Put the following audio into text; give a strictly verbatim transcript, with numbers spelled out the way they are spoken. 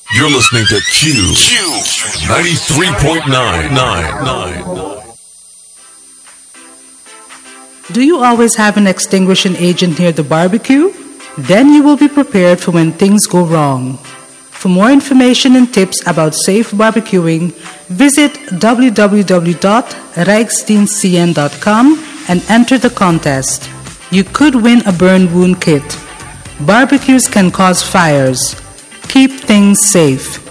You're listening to Q, Q ninety-three point nine nine. Do you always have an extinguishing agent near the barbecue? Then you will be prepared for when things go wrong. For more information and tips about safe barbecuing, visit w w w dot rijksdienst c n dot com and enter the contest. You could win a burn wound kit. Barbecues can cause fires. Keep things safe.